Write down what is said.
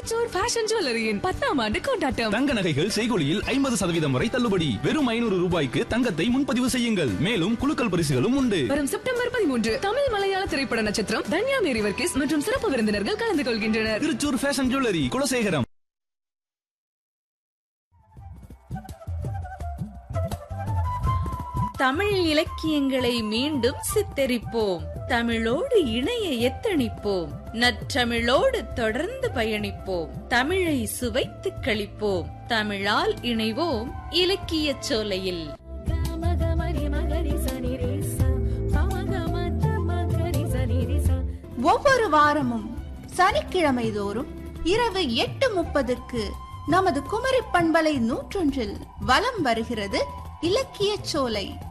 Thrissur fashion ஜுவல்லரியின் 10ஆம் ஆண்டு கொண்டாட்டம். தங்க நகைகள் செய்கூலியில் 50% வரை தள்ளுபடி. வெறும் 500 ரூபாய்க்கு தங்கத்தை முன்பதிவு செய்யுங்கள். மேலும் குலுக்கல் பரிசுகளும் உண்டு. வரும் செப்டம்பர் 13 தமிழ் மலையாள திரைப்பட நட்சத்திரம் தன்யா மேரி வர்கீஸ் மற்றும் சிறப்பு விருந்தினர்கள் கலந்து கொள்கின்றனர். Thrissur fashion jewellery, Kulasekaram. தமிழ் இலக்கியங்களை மீண்டும் சித்தரிப்போம். தமிழோடு இணைய எத்தனிப்போம். நற்றமிழோடு தொடர்ந்து பயணிப்போம். தமிழை சுவைத்து களிப்போம். தமிழால் இணைவோம் இலக்கிய சோலையில். ஒவ்வொரு வாரமும் சனிக்கிழமை தோறும் இரவு 8:30 நமது குமரி பண்பலை 101 வலம் வருகிறது இலக்கிய சோலை.